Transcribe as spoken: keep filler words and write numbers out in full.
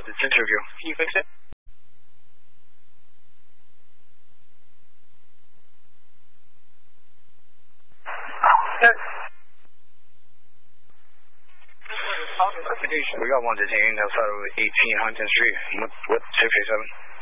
It's interview. Can you fix it? We got one detained outside of eighteen Huntington Street. What, what, six eight seven?